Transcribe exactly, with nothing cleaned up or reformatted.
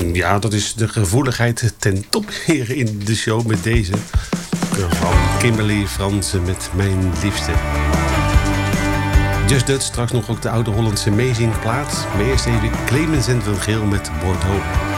Ja, dat is de gevoeligheid ten top hier in de show met deze. Van Kimberly Fransen met Mijn Liefste. Just Dutch, straks nog ook de oude Hollandse Amazing plaat. Maar eerst even Clemens en Van Geel met Bordeaux.